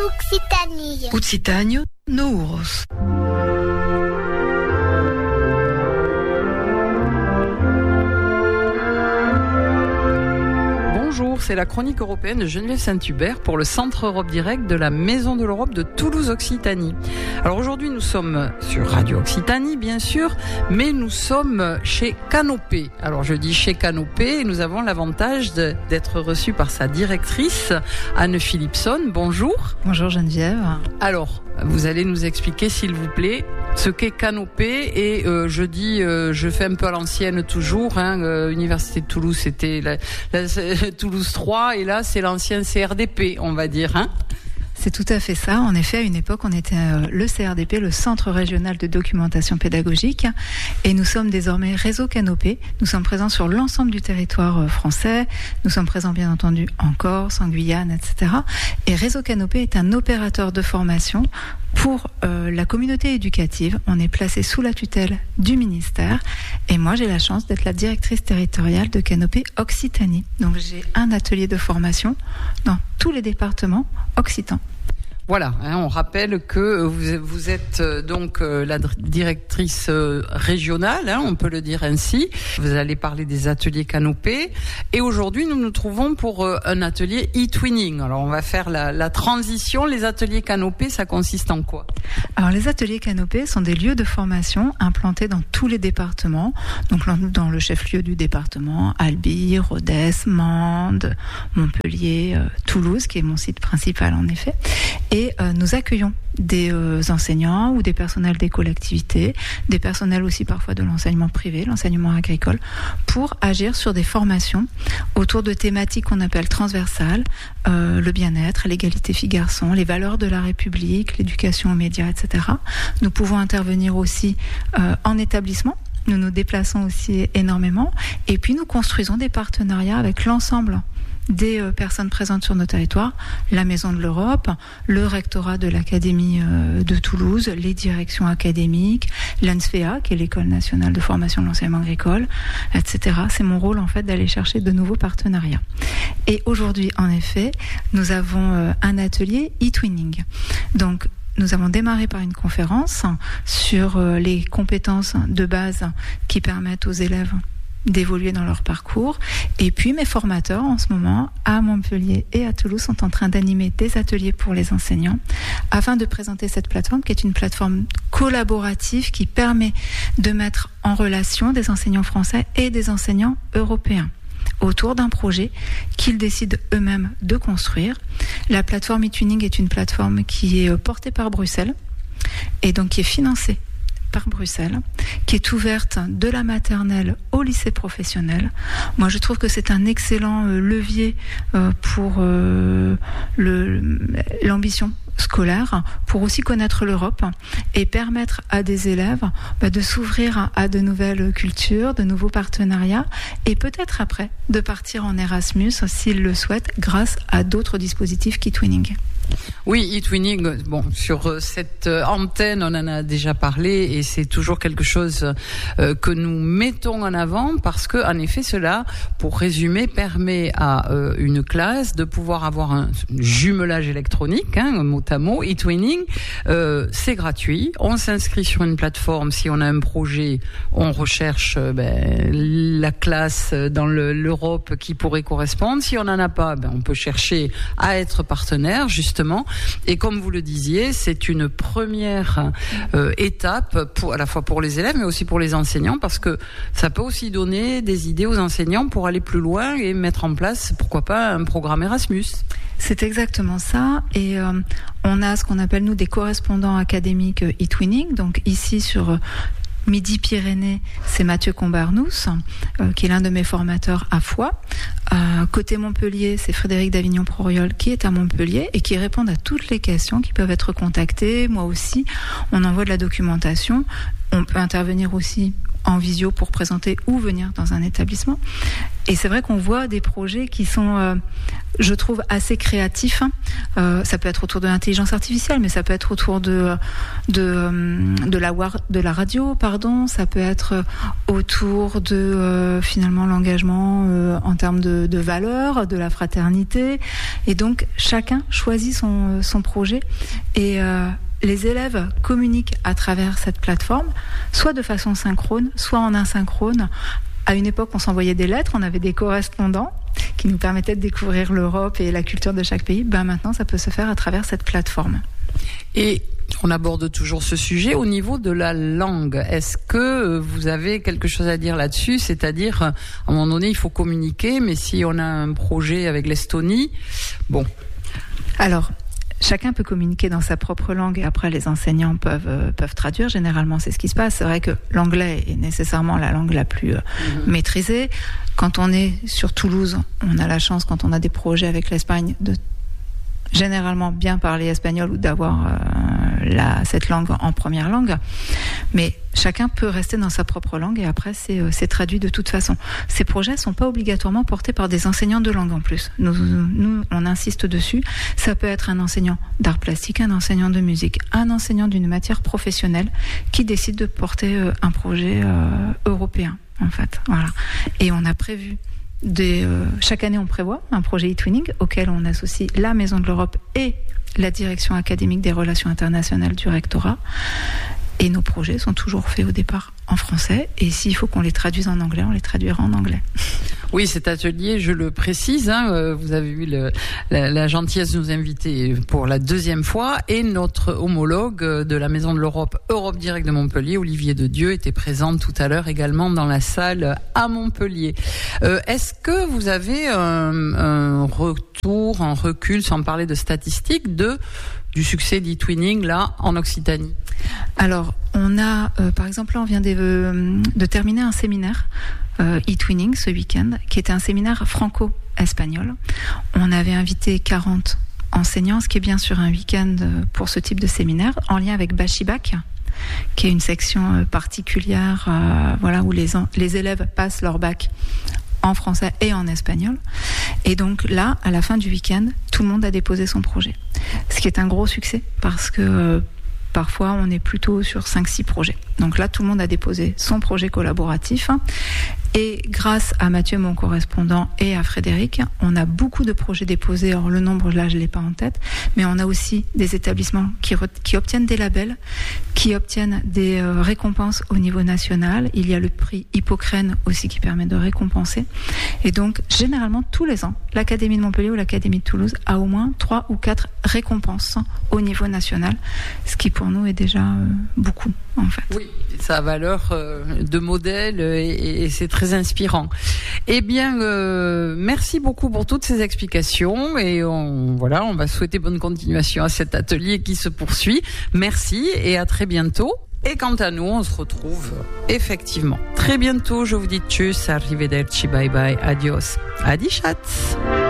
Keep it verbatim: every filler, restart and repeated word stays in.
Occitanie. Occitanie, Nouros. Bonjour, c'est la chronique européenne de Geneviève Saint-Hubert pour le Centre Europe Direct de la Maison de l'Europe de Toulouse-Occitanie. Alors aujourd'hui, nous sommes sur Radio Occitanie, bien sûr, mais nous sommes chez Canopé. Alors je dis chez Canopé et nous avons l'avantage de, d'être reçus par sa directrice, Anne Philipson. Bonjour. Bonjour Geneviève. Alors, vous allez nous expliquer, s'il vous plaît, ce qu'est Canopé. Et euh, je dis, euh, je fais un peu à l'ancienne toujours. Hein, euh, Université de Toulouse, c'était la, la, Toulouse trois, et là, c'est l'ancien C R D P, on va dire. Hein. C'est tout à fait ça. En effet, à une époque, on était le C R D P, le Centre Régional de Documentation Pédagogique, et nous sommes désormais Réseau Canopé. Nous sommes présents sur l'ensemble du territoire français. Nous sommes présents, bien entendu, en Corse, en Guyane, et cetera. Et Réseau Canopé est un opérateur de formation pour euh, la communauté éducative. On est placé sous la tutelle du ministère. Et moi, j'ai la chance d'être la directrice territoriale de Canopé Occitanie. Donc, j'ai un atelier de formation dans tous les départements occitans. Voilà, hein, on rappelle que vous, vous êtes euh, donc euh, la directrice euh, régionale, hein, on peut le dire ainsi. Vous allez parler des ateliers Canopé. Et aujourd'hui, nous nous trouvons pour euh, un atelier e-twinning. Alors, on va faire la, la transition. Les ateliers Canopé, ça consiste en quoi ? Alors, les ateliers Canopé sont des lieux de formation implantés dans tous les départements. Donc, dans le chef-lieu du département, Albi, Rodez, Mende, Montpellier, euh, Toulouse, qui est mon site principal en effet. Et Et euh, nous accueillons des euh, enseignants ou des personnels des collectivités, des personnels aussi parfois de l'enseignement privé, l'enseignement agricole, pour agir sur des formations autour de thématiques qu'on appelle transversales, euh, le bien-être, l'égalité filles-garçons, les valeurs de la République, l'éducation aux médias, et cetera. Nous pouvons intervenir aussi euh, en établissement. Nous nous déplaçons aussi énormément. Et puis nous construisons des partenariats avec l'ensemble des euh, personnes présentes sur nos territoires, la Maison de l'Europe, le rectorat de l'Académie euh, de Toulouse, les directions académiques, l'A N S F E A, qui est l'École nationale de formation de l'enseignement agricole, et cetera. C'est mon rôle en fait d'aller chercher de nouveaux partenariats. Et aujourd'hui, en effet, nous avons euh, un atelier e-twinning. Donc, nous avons démarré par une conférence sur euh, les compétences de base qui permettent aux élèves d'évoluer dans leur parcours. Et puis mes formateurs en ce moment à Montpellier et à Toulouse sont en train d'animer des ateliers pour les enseignants afin de présenter cette plateforme qui est une plateforme collaborative qui permet de mettre en relation des enseignants français et des enseignants européens autour d'un projet qu'ils décident eux-mêmes de construire. La plateforme e-twinning est une plateforme qui est portée par Bruxelles et donc qui est financée par Bruxelles, qui est ouverte de la maternelle au lycée professionnel. Moi, je trouve que c'est un excellent euh, levier euh, pour euh, le, l'ambition scolaire, pour aussi connaître l'Europe et permettre à des élèves bah, de s'ouvrir à de nouvelles cultures, de nouveaux partenariats et peut-être après de partir en Erasmus s'ils le souhaitent grâce à d'autres dispositifs qu'e-twinning. Oui, e-twinning, bon, sur cette antenne, on en a déjà parlé et c'est toujours quelque chose euh, que nous mettons en avant parce que, en effet, cela, pour résumer, permet à euh, une classe de pouvoir avoir un jumelage électronique, hein, mot à mot, e-twinning, euh, c'est gratuit, on s'inscrit sur une plateforme, si on a un projet, on recherche euh, ben, la classe dans le, l'Europe qui pourrait correspondre, si on n'en a pas, ben, on peut chercher à être partenaire, justement. Et comme vous le disiez, c'est une première euh, étape pour, à la fois pour les élèves mais aussi pour les enseignants parce que ça peut aussi donner des idées aux enseignants pour aller plus loin et mettre en place, pourquoi pas, un programme Erasmus. C'est exactement ça et euh, on a ce qu'on appelle nous des correspondants académiques e-twinning, donc ici sur Midi-Pyrénées, c'est Mathieu Combarnous, euh, qui est l'un de mes formateurs à Foix. Euh, côté Montpellier, c'est Frédéric Davignon-Proriol qui est à Montpellier et qui répond à toutes les questions qui peuvent être contactées. Moi aussi, on envoie de la documentation. On peut intervenir aussi en visio pour présenter ou venir dans un établissement. Et c'est vrai qu'on voit des projets qui sont, euh, je trouve, assez créatifs. Euh, ça peut être autour de l'intelligence artificielle, mais ça peut être autour de de de la de la radio, pardon. Ça peut être autour de euh, finalement l'engagement euh, en termes de, de valeurs, de la fraternité. Et donc chacun choisit son son projet et euh, les élèves communiquent à travers cette plateforme, soit de façon synchrone, soit en asynchrone. À une époque, on s'envoyait des lettres, on avait des correspondants qui nous permettaient de découvrir l'Europe et la culture de chaque pays. Ben maintenant, ça peut se faire à travers cette plateforme. Et on aborde toujours ce sujet au niveau de la langue. Est-ce que vous avez quelque chose à dire là-dessus ? C'est-à-dire, à un moment donné, il faut communiquer, mais si on a un projet avec l'Estonie, bon. Alors, chacun peut communiquer dans sa propre langue et après les enseignants peuvent euh, peuvent traduire. Généralement, c'est ce qui se passe. C'est vrai que l'anglais est nécessairement la langue la plus euh, mmh. maîtrisée. Quand on est sur Toulouse, on a la chance, quand on a des projets avec l'Espagne, de généralement bien parler espagnol ou d'avoir euh, la, cette langue en première langue. Mais chacun peut rester dans sa propre langue et après c'est, euh, c'est traduit de toute façon. Ces projets ne sont pas obligatoirement portés par des enseignants de langue en plus. Nous, nous, on insiste dessus. Ça peut être un enseignant d'art plastique, un enseignant de musique, un enseignant d'une matière professionnelle qui décide de porter euh, un projet euh, européen, en fait. Voilà. Et on a prévu Des, euh, chaque année, on prévoit un projet e-twinning auquel on associe la Maison de l'Europe et la direction académique des relations internationales du rectorat. Et nos projets sont toujours faits au départ en français. Et s'il faut qu'on les traduise en anglais, on les traduira en anglais. Oui, cet atelier, je le précise, hein, vous avez eu le, la, la gentillesse de nous inviter pour la deuxième fois et notre homologue de la Maison de l'Europe, Europe Direct de Montpellier, Olivier de Dieu, était présente tout à l'heure également dans la salle à Montpellier. Euh, est-ce que vous avez un, un retour, un recul, sans parler de statistiques, de du succès d'e-twinning là en Occitanie? Alors, on a, euh, par exemple, là, on vient de, euh, de terminer un séminaire euh, e-twinning ce week-end, qui était un séminaire franco-espagnol. On avait invité quarante enseignants, ce qui est bien sûr un week-end pour ce type de séminaire, en lien avec Bachibac, qui est une section particulière, euh, voilà, où les, les élèves passent leur bac en français et en espagnol. Et donc là, à la fin du week-end, tout le monde a déposé son projet. Ce qui est un gros succès, parce que euh, parfois, on est plutôt sur cinq six projets. Donc là, tout le monde a déposé son projet collaboratif. Et grâce à Mathieu, mon correspondant, et à Frédéric, on a beaucoup de projets déposés. Alors le nombre, là, je ne l'ai pas en tête. Mais on a aussi des établissements qui, re- qui obtiennent des labels, qui obtiennent des euh, récompenses au niveau national. Il y a le prix Hippocrène aussi qui permet de récompenser. Et donc, généralement, tous les ans, l'Académie de Montpellier ou l'Académie de Toulouse a au moins trois ou quatre récompenses au niveau national, ce qui pour nous est déjà euh, beaucoup, en fait. Oui, ça a valeur euh, de modèle et, et c'est très inspirant. Eh bien, euh, merci beaucoup pour toutes ces explications et on, voilà, on va souhaiter bonne continuation à cet atelier qui se poursuit. Merci et à très bientôt. Et quant à nous, on se retrouve effectivement très bientôt. Je vous dis tchuss, arrivederci, bye bye, adios, adi chat.